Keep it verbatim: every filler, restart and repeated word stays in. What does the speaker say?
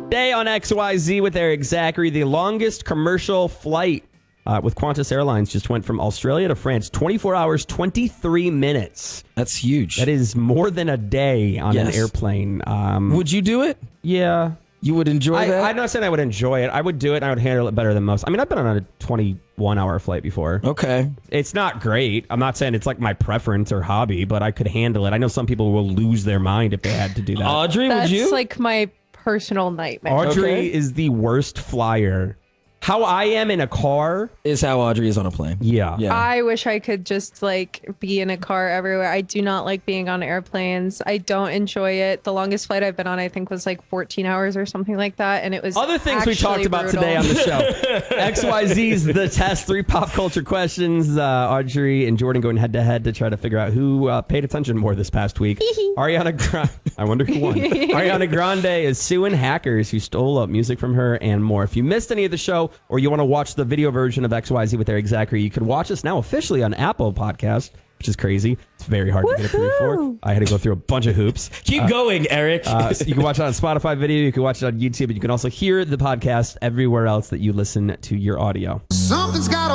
Today on X Y Z with Eric Zachary, the longest commercial flight uh, with Qantas Airlines just went from Australia to France. twenty-four hours, twenty-three minutes. That's huge. That is more than a day on Yes. an airplane. Um, Would you do it? yeah. You would enjoy I, that? I'm not saying I would enjoy it. I would do it and I would handle it better than most. I mean, I've been on a twenty-one hour flight before. Okay. It's not great. I'm not saying it's like my preference or hobby, but I could handle it. I know some people will lose their mind if they had to do that. Audrey, That's would you? like my personal nightmare. Audrey Okay. is the worst flyer. How I am in a car, Is how Audrey is on a plane. yeah. Yeah. I wish I could just like be in a car everywhere. I do not like being on airplanes. I don't enjoy it. The longest flight I've been on, I think, was like fourteen hours or something like that. And it was Other things we actually talked about brutal. today on the show. X Y Z's The Test, three pop culture questions. Uh, Audrey and Jordan going head to head to try to figure out who uh, paid attention more this past week. Ariana Grande. I wonder who won. Ariana Grande is suing hackers who stole up music from her and more. If you missed any of the show or you want to watch the video version of X Y Z with Eric Zachary, you can watch us now officially on Apple Podcast, which is crazy. It's very hard to get approved for. I had to go through a bunch of hoops. Keep going, Eric. Uh, so you can watch it on Spotify video. You can watch it on YouTube, but you can also hear the podcast everywhere else that you listen to your audio. Something's got